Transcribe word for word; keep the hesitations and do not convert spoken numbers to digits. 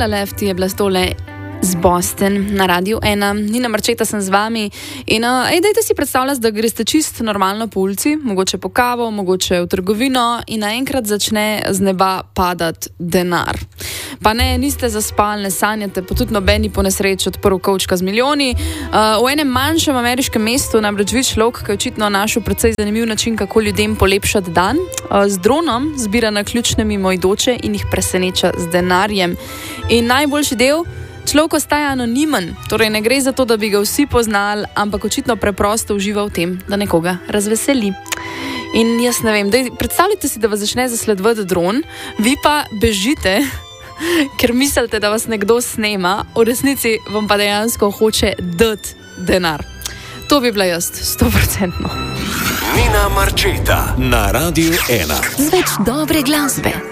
Hvala, Lefty, je bila tole z Boston na Radiu ena. Nina Marčeta sem z vami. In uh, ej, dajte si predstavljati, da greste čist normalno po ulici, mogoče po kavo, mogoče v trgovino in naenkrat začne z neba padati denar. Pa ne, niste zaspali, ne sanjate, pa tudi nobeni po nesreči odprl kovčka z milijoni. Uh, v enem manjšem ameriškem mestu namreč živi človek, ki je očitno našel precej zanimiv način, kako ljudem polepšati dan. Uh, z dronom zbira naključne mimoidoče in jih preseneča z denarjem. In najboljši del, človek ostaja anonimen, torej ne gre za to, da bi ga vsi poznali, ampak očitno preprosto uživa v tem, da nekoga razveseli. In jaz ne vem, daj, predstavljajte si, da vas začne zasledovati dron, vi pa bežite, ker mislite, da vas nekdo snema, v resnici vam pa dejansko hoče dati denar. To bi bila jaz, sto procentno. Nina Marčeta na Radiu ena. Z več dobre glasbe.